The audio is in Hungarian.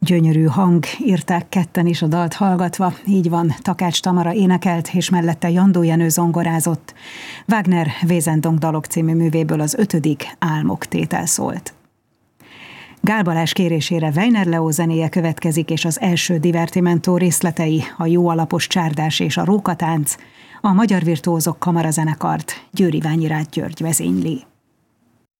Gyönyörű hang, írták ketten is a dalt hallgatva, így van, Takács Tamara énekelt, és mellette Jandó Jenő zongorázott. Wagner Wesendonck dalok című művéből az 5. Álmok tétel szólt. Gál Balázs kérésére Weiner Leó zenéje következik, és az első divertimentó részletei, a jó alapos csárdás és a rókatánc, a Magyar Virtuózok Kamarazenekart Győri Ványi Rácz György vezényli.